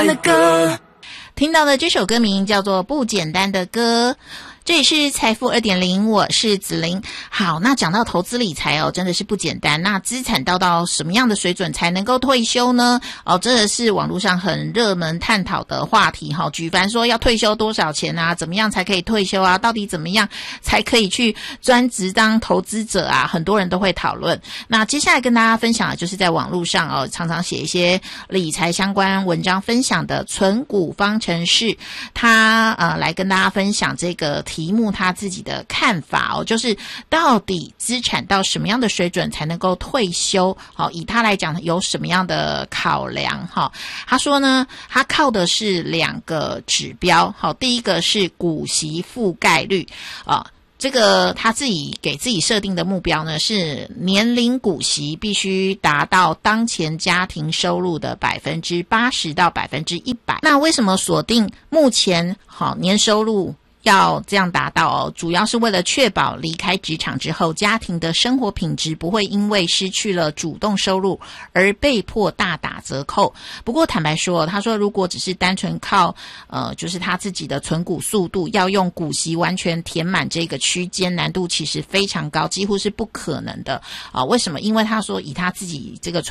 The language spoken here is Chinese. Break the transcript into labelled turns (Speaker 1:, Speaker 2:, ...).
Speaker 1: 单的歌。
Speaker 2: 听到的这首歌名叫做《不简单的歌》。这里是财富 2.0， 我是子琳。好，那讲到投资理财哦，真的是不简单。那资产到什么样的水准才能够退休呢？哦，这个是网络上很热门探讨的话题哈。举凡说要退休多少钱啊，怎么样才可以退休啊？到底怎么样才可以去专职当投资者啊？很多人都会讨论。那接下来跟大家分享的就是在网络上哦，常常写一些理财相关文章分享的存股方程式，他来跟大家分享这个题目他自己的看法哦，就是到底资产到什么样的水准才能够退休？好，以他来讲有什么样的考量？哈，他说呢，他靠的是2个指标。好，第一个是股息覆盖率啊。这个他自己给自己设定的目标呢，是年龄股息必须达到当前家庭收入的 80% 到 100%。那为什么锁定目前好年收入要这样达到哦？主要是为了确保离开职场之后，家庭的生活品质不会因为失去了主动收入而被迫大打折扣。不过坦白说，他说如果只是单纯靠就是他自己的存股速度，要用股息完全填满这个区间，难度其实非常高，几乎是不可能的啊。为什么？因为他说以他自己这个